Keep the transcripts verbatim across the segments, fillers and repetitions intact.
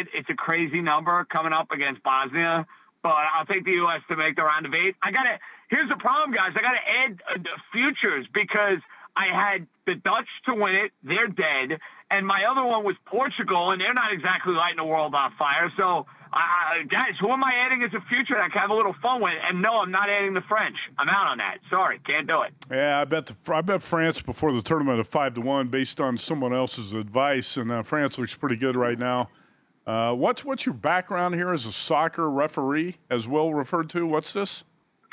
it. It's a crazy number coming up against Bosnia, but I'll take the U S to make the round of eight. I got to – here's the problem, guys. I got to add uh, futures because I had the Dutch to win it. They're dead. And my other one was Portugal, and they're not exactly lighting the world on fire. So, uh, guys, who am I adding as a future that I can have a little fun with? And no, I'm not adding the French. I'm out on that. Sorry, can't do it. Yeah, I bet the, I bet France before the tournament at five to one based on someone else's advice, and uh, France looks pretty good right now. Uh, what's what's your background here as a soccer referee, as Will referred to? What's this?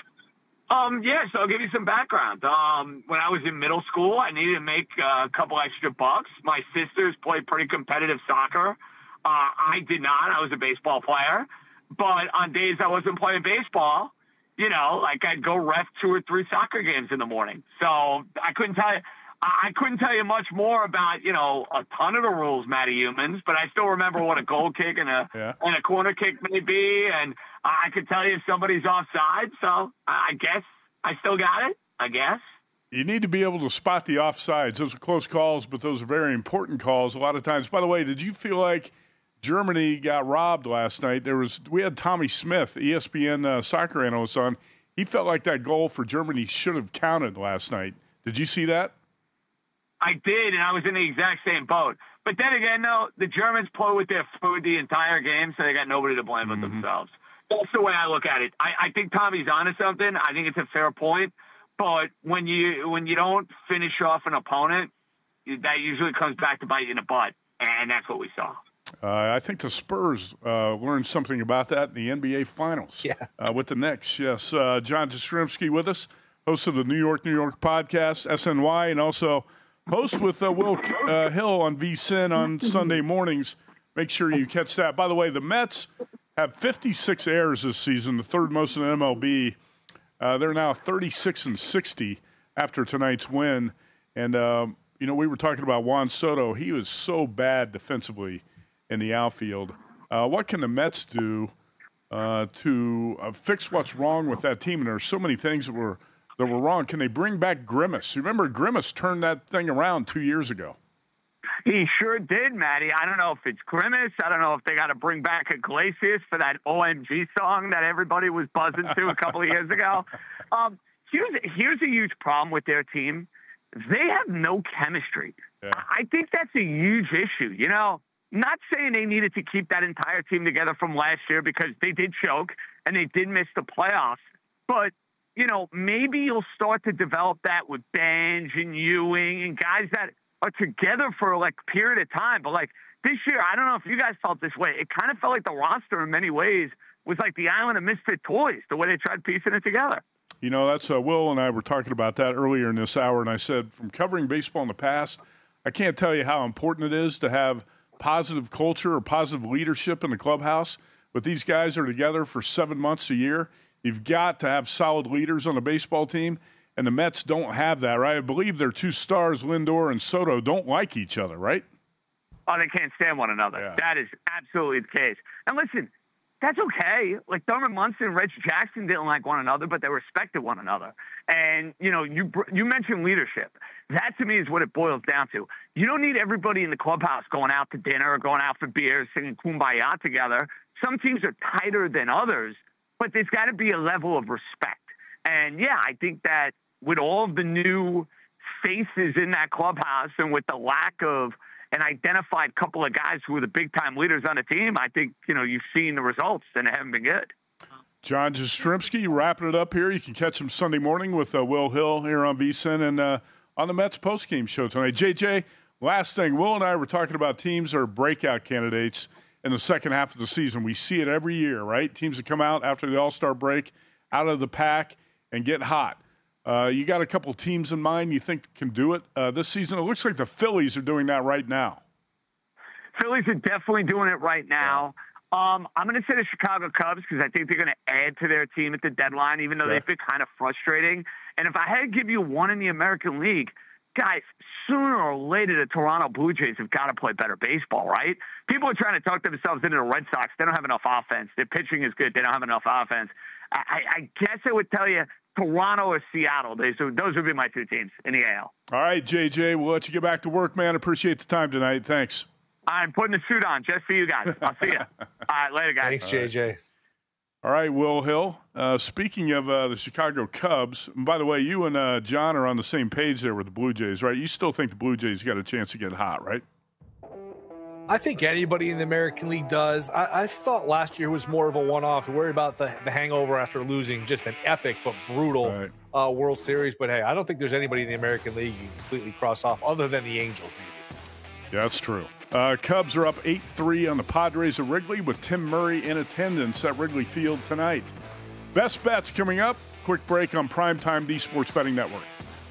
Um, yeah, so I'll give you some background. Um, when I was in middle school, I needed to make uh, a couple extra bucks. My sisters played pretty competitive soccer. Uh, I did not. I was a baseball player. But on days I wasn't playing baseball, you know, like I'd go ref two or three soccer games in the morning. So I couldn't tell you. I couldn't tell you much more about, you know, a ton of the rules, Matty Humans, but I still remember what a goal kick and a yeah. and a corner kick may be, and I could tell you if somebody's offside. So I guess I still got it. I guess you need to be able to spot the offsides. Those are close calls, but those are very important calls a lot of times. By the way, did you feel like Germany got robbed last night? There was we had Tommy Smith, E S P N uh, soccer analyst, on. He felt like that goal for Germany should have counted last night. Did you see that? I did, and I was in the exact same boat. But then again, no, the Germans play with their food the entire game, so they got nobody to blame but mm-hmm. themselves. That's the way I look at it. I, I think Tommy's onto something. I think it's a fair point. But when you when you don't finish off an opponent, that usually comes back to bite you in the butt, and that's what we saw. Uh, I think the Spurs uh, learned something about that in the N B A Finals yeah. uh, with the Knicks. Yes, uh, John Jastrzemski with us, host of the New York, New York podcast, S N Y, and also host with uh, Will uh, Hill on V S I N on Sunday mornings. Make sure you catch that. By the way, the Mets have fifty-six errors this season, the third most in M L B. Uh, they're now thirty-six and sixty after tonight's win. And, um, you know, we were talking about Juan Soto. He was so bad defensively in the outfield. Uh, what can the Mets do uh, to uh, fix what's wrong with that team? And there are so many things that were that were wrong. Can they bring back Grimace? You remember Grimace turned that thing around two years ago. He sure did, Matty. I don't know if it's Grimace. I don't know if they got to bring back Iglesias for that O M G song that everybody was buzzing to a couple of years ago. Um, here's, here's a huge problem with their team. They have no chemistry. Yeah. I think that's a huge issue. You know, not saying they needed to keep that entire team together from last year because they did choke and they did miss the playoffs. But, you know, maybe you'll start to develop that with Benj and Ewing and guys that are together for like a period of time. But like this year, I don't know if you guys felt this way. It kind of felt like the roster in many ways was like the island of misfit toys, the way they tried piecing it together. You know, that's uh, Will and I were talking about that earlier in this hour, and I said from covering baseball in the past, I can't tell you how important it is to have positive culture or positive leadership in the clubhouse. But these guys are together for seven months a year. You've got to have solid leaders on a baseball team, and the Mets don't have that, right? I believe their two stars, Lindor and Soto, don't like each other, right? Oh, they can't stand one another. Yeah. That is absolutely the case. And listen, that's okay. Like Thurman Munson and Reggie Jackson didn't like one another, but they respected one another. And, you know, you you mentioned leadership. That, to me, is what it boils down to. You don't need everybody in the clubhouse going out to dinner or going out for beers, singing Kumbaya together. Some teams are tighter than others, but there's got to be a level of respect. And, yeah, I think that with all of the new faces in that clubhouse and with the lack of an identified couple of guys who are the big-time leaders on the team, I think, you know, you've seen the results, and they haven't been good. John Jastrzemski, wrapping it up here. You can catch him Sunday morning with uh, Will Hill here on V S I N and uh, on the Mets postgame show tonight. J J, last thing, Will and I were talking about teams that are breakout candidates in the second half of the season. We see it every year, right? Teams that come out after the All-Star break, out of the pack, and get hot. Uh, you got a couple teams in mind you think can do it uh, this season? It looks like the Phillies are doing that right now. Phillies are definitely doing it right now. Um, I'm going to say the Chicago Cubs because I think they're going to add to their team at the deadline, even though yeah. they've been kind of frustrating. And if I had to give you one in the American League, guys, sooner or later the Toronto Blue Jays have got to play better baseball, right? People are trying to talk themselves into the Red Sox. They don't have enough offense. Their pitching is good. They don't have enough offense. I, I, I guess I would tell you Toronto or Seattle. They, so those would be my two teams in the A L. All right, J J, we'll let you get back to work, man. Appreciate the time tonight. Thanks. I'm putting the suit on just for you guys. I'll see you. All right, later, guys. Thanks, J J. All right, Will Hill. Uh, speaking of uh, the Chicago Cubs, and by the way, you and uh, John are on the same page there with the Blue Jays, right? You still think the Blue Jays got a chance to get hot, right? I think anybody in the American League does. I, I thought last year was more of a one-off. We worry about the, the hangover after losing just an epic but brutal Right. uh, World Series. But, hey, I don't think there's anybody in the American League you can completely cross off other than the Angels, maybe. Yeah, that's true. Uh, Cubs are up eight three on the Padres at Wrigley with Tim Murray in attendance at Wrigley Field tonight. Best bets coming up. Quick break on Primetime, the Sports Betting Network.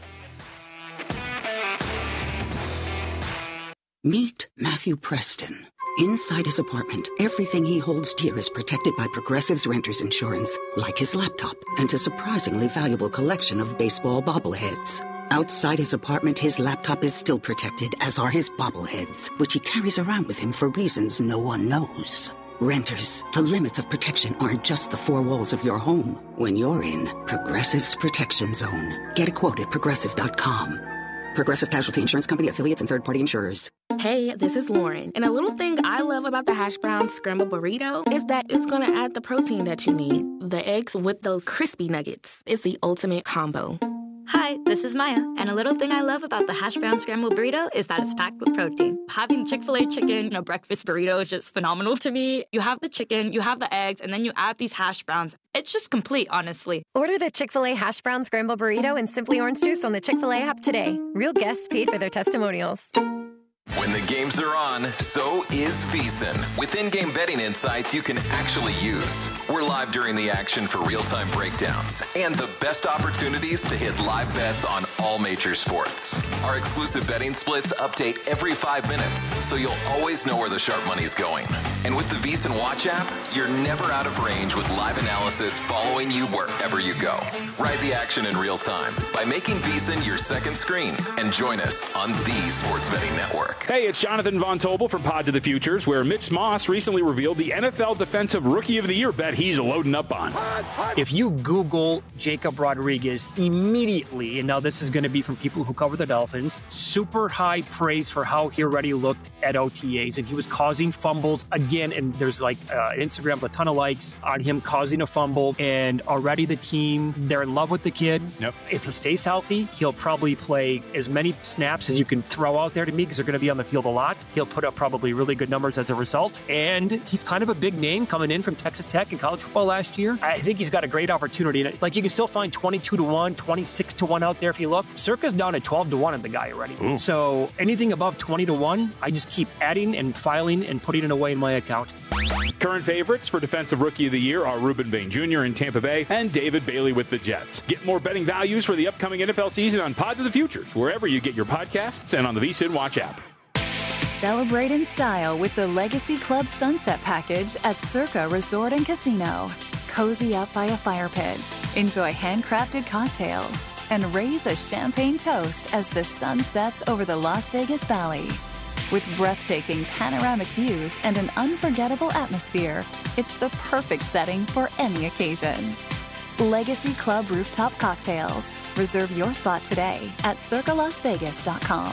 Meet Matthew Preston. Inside his apartment, everything he holds dear is protected by Progressive's Renter's Insurance, like his laptop and a surprisingly valuable collection of baseball bobbleheads. Outside his apartment, his laptop is still protected, as are his bobbleheads, which he carries around with him for reasons no one knows. Renters, the limits of protection aren't just the four walls of your home. When you're in Progressive's Protection Zone, get a quote at progressive dot com. Progressive Casualty Insurance Company, affiliates, and third-party insurers. Hey, this is Lauren, and a little thing I love about the hash brown scramble burrito is that it's going to add the protein that you need. The eggs with those crispy nuggets. It's the ultimate combo. Hi, this is Maya, and a little thing I love about the hash brown scrambled burrito is that it's packed with protein. Having Chick-fil-A chicken in a breakfast burrito is just phenomenal to me. You have the chicken, you have the eggs, and then you add these hash browns. It's just complete, honestly. Order the Chick-fil-A hash brown scrambled burrito and Simply Orange Juice on the Chick-fil-A app today. Real guests paid for their testimonials. When the games are on, so is VEASAN. With in-game betting insights you can actually use. We're live during the action for real-time breakdowns and the best opportunities to hit live bets on all major sports. Our exclusive betting splits update every five minutes, so you'll always know where the sharp money's going. And with the VEASAN Watch app, you're never out of range with live analysis following you wherever you go. Ride the action in real time by making VEASAN your second screen and join us on the Sports Betting Network. Hey, it's Jonathan Von Tobel from Pod to the Futures, where Mitch Moss recently revealed the N F L Defensive Rookie of the Year bet he's loading up on. If you Google Jacob Rodriguez immediately, and now this is going to be from people who cover the Dolphins, super high praise for how he already looked at O T As, and he was causing fumbles again, and there's like uh, Instagram, a ton of likes on him causing a fumble, and already the team, they're in love with the kid. Yep. If he stays healthy, he'll probably play as many snaps as you can throw out there to me, because they're going to be on the field a lot. He'll put up probably really good numbers as a result. And he's kind of a big name coming in from Texas Tech in college football last year. I think he's got a great opportunity. Like, you can still find twenty-two to one, twenty-six to one out there if you look. Circa's down at twelve to one on the guy already. Ooh. So anything above twenty to one, I just keep adding and filing and putting it away in my account. Current favorites for Defensive Rookie of the Year are Reuben Vane Junior in Tampa Bay and David Bailey with the Jets. Get more betting values for the upcoming N F L season on Pod to the Futures, wherever you get your podcasts and on the VEASAN Watch app. Celebrate in style with the Legacy Club Sunset Package at Circa Resort and Casino. Cozy up by a fire pit, enjoy handcrafted cocktails, and raise a champagne toast as the sun sets over the Las Vegas Valley. With breathtaking panoramic views and an unforgettable atmosphere, it's the perfect setting for any occasion. Legacy Club Rooftop Cocktails. Reserve your spot today at circa las vegas dot com.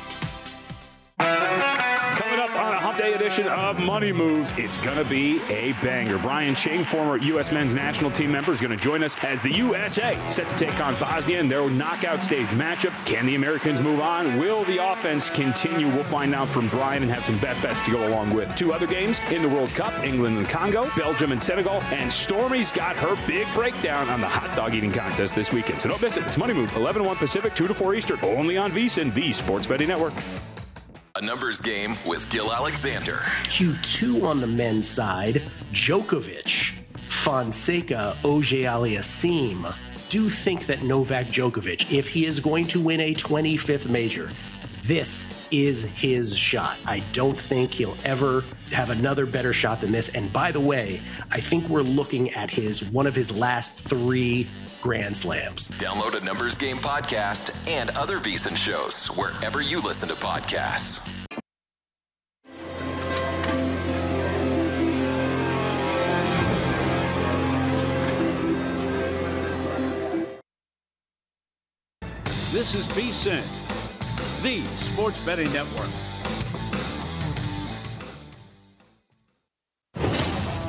Coming up on a Hump Day edition of Money Moves, it's going to be a banger. Brian Ching, former U S men's national team member, is going to join us as the U S A set to take on Bosnia in their knockout stage matchup. Can the Americans move on? Will the offense continue? We'll find out from Brian and have some bet bets to go along with. Two other games in the World Cup, England and Congo, Belgium and Senegal, and Stormy's got her big breakdown on the hot dog eating contest this weekend. So don't miss it. It's Money Moves, eleven to one Pacific, two to four Eastern, only on VEASAN, the Sports Betting Network. A numbers game with Gil Alexander. Q two on the men's side, Djokovic, Fonseca, Auger-Aliassime. Do think that Novak Djokovic, if he is going to win a twenty-fifth major, this is his shot. I don't think he'll ever have another better shot than this. And by the way, I think we're looking at his one of his last three Grand Slams. Download a Numbers Game podcast and other VEASAN shows wherever you listen to podcasts. This is VEASAN, the Sports Betting Network.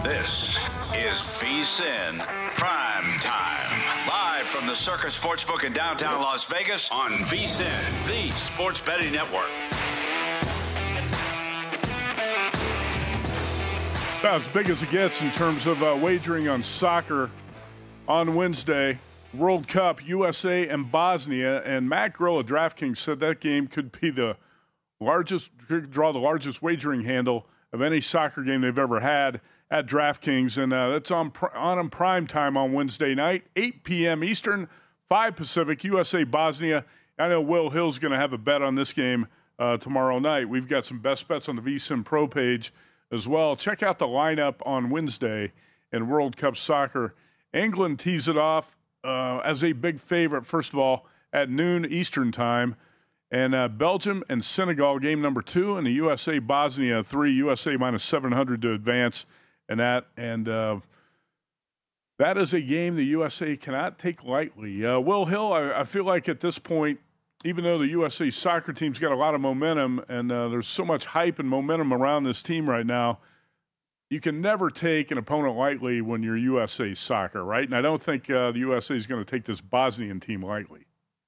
This is VSiN Prime Time. Live from the Circus Sportsbook in downtown Las Vegas on VSiN, the sports betting network. About as big as it gets in terms of uh, wagering on soccer on Wednesday. World Cup, U S A and Bosnia. And Matt Groh of DraftKings said that game could be the largest, draw the largest wagering handle of any soccer game they've ever had at DraftKings. And uh, that's on, on in prime time on Wednesday night, eight p.m. Eastern, five Pacific, U S A, Bosnia. I know Will Hill's going to have a bet on this game uh, tomorrow night. We've got some best bets on the VSiN Pro page as well. Check out the lineup on Wednesday in World Cup soccer. England tees it off uh, as a big favorite, first of all, at noon Eastern time. And uh, Belgium and Senegal, game number two, and the U S A Bosnia three, U S A minus seven hundred to advance in that. And uh, that is a game the U S A cannot take lightly. Uh, Will Hill, I, I feel like at this point, even though the U S A soccer team's got a lot of momentum and uh, there's so much hype and momentum around this team right now, you can never take an opponent lightly when you're U S A soccer, right? And I don't think uh, the U S A is going to take this Bosnian team lightly.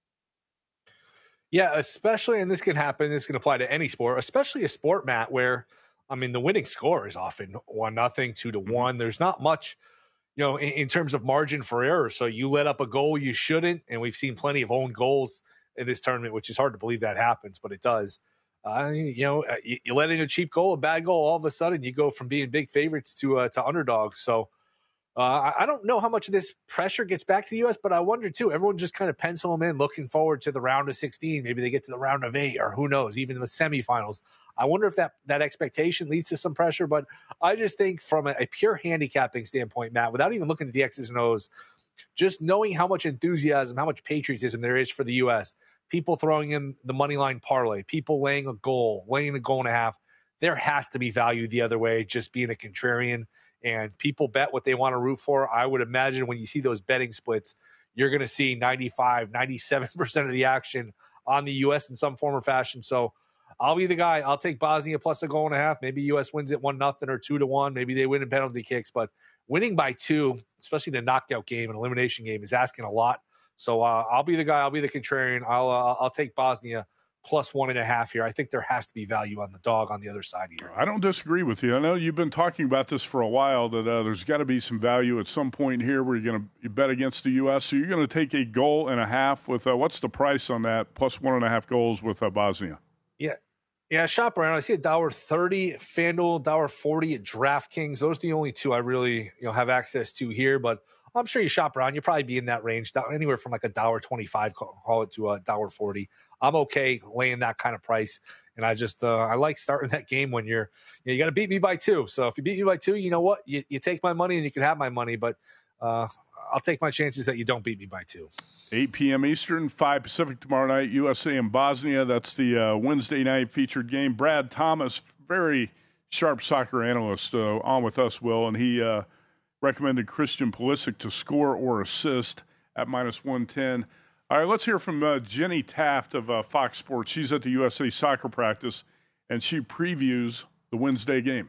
Yeah, especially, and this can happen, this can apply to any sport, especially a sport, Matt, where, I mean, the winning score is often one nothing, two to one. There's not much, you know, in, in terms of margin for error. So you let up a goal you shouldn't, and we've seen plenty of own goals in this tournament, which is hard to believe that happens, but it does. Uh, you know, you, you let in a cheap goal, a bad goal, all of a sudden you go from being big favorites to uh, to underdogs. So uh, I, I don't know how much of this pressure gets back to the U S, but I wonder too. Everyone just kind of pencil them in, looking forward to the round of sixteen. Maybe they get to the round of eight, or who knows, even in the semifinals. I wonder if that that expectation leads to some pressure. But I just think from a, a pure handicapping standpoint, Matt, without even looking at the X's and O's, just knowing how much enthusiasm, how much patriotism there is for the U S, people throwing in the money line parlay, people laying a goal, laying a goal and a half, there has to be value the other way, just being a contrarian. And people bet what they want to root for. I would imagine when you see those betting splits, you're going to see ninety-five, ninety-seven percent of the action on the U S in some form or fashion. So I'll be the guy. I'll take Bosnia plus a goal and a half. Maybe U S wins it one nothing or two to one. Maybe they win in penalty kicks. But winning by two, especially in a knockout game, an elimination game, is asking a lot. So uh, I'll be the guy. I'll be the contrarian. I'll uh, I'll take Bosnia plus one and a half here. I think there has to be value on the dog on the other side here. I don't disagree with you. I know you've been talking about this for a while, that uh, there's got to be some value at some point here where you're going to bet against the U S. So you're going to take a goal and a half with uh, what's the price on that? Plus one and a half goals with uh, Bosnia. Yeah. Yeah, shop around. I see a dollar thirty at FanDuel, dollar forty at DraftKings. Those are the only two I really, you know, have access to here. But I'm sure you shop around, you'll probably be in that range, anywhere from like a dollar twenty-five, call it, to a dollar forty. I'm okay laying that kind of price, and I just uh, I like starting that game when you're you, know, you got to beat me by two. So if you beat me by two, you know what, you, you take my money and you can have my money, but uh, I'll take my chances that you don't beat me by two. eight p.m. Eastern, five Pacific tomorrow night, U S A and Bosnia. That's the uh, Wednesday night featured game. Brad Thomas, very sharp soccer analyst, uh, on with us, Will, and he uh, recommended Christian Pulisic to score or assist at minus one ten. All right, let's hear from uh, Jenny Taft of uh, Fox Sports. She's at the U S A soccer practice, and she previews the Wednesday game.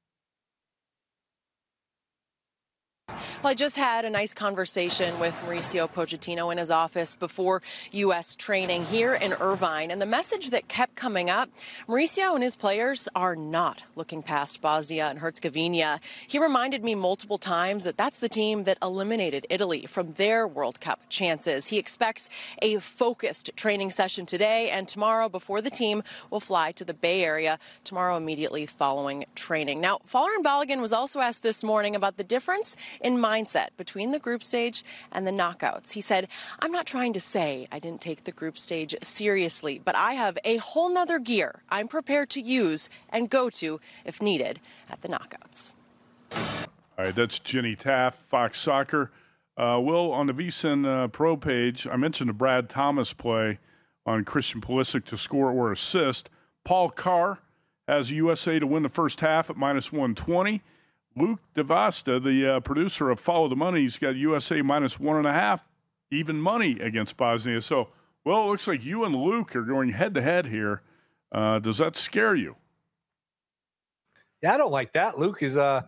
Well, I just had a nice conversation with Mauricio Pochettino in his office before U S training here in Irvine. And the message that kept coming up, Mauricio and his players are not looking past Bosnia and Herzegovina. He reminded me multiple times that that's the team that eliminated Italy from their World Cup chances. He expects a focused training session today and tomorrow before the team will fly to the Bay Area tomorrow immediately following training. Now, Folarin Balogun was also asked this morning about the difference in mindset between the group stage and the knockouts. He said, I'm not trying to say I didn't take the group stage seriously, but I have a whole nother gear I'm prepared to use and go to if needed at the knockouts. All right, that's Jenny Taft, Fox Soccer. Uh, Will, on the VSiN uh, Pro page, I mentioned the Brad Thomas play on Christian Pulisic to score or assist. Paul Carr has U S A to win the first half at minus one twenty. Luke DeVasta, the uh, producer of Follow the Money, he's got U S A minus one and a half, even money against Bosnia. So, well, it looks like you and Luke are going head-to-head here. Uh, does that scare you? Yeah, I don't like that. Luke is uh,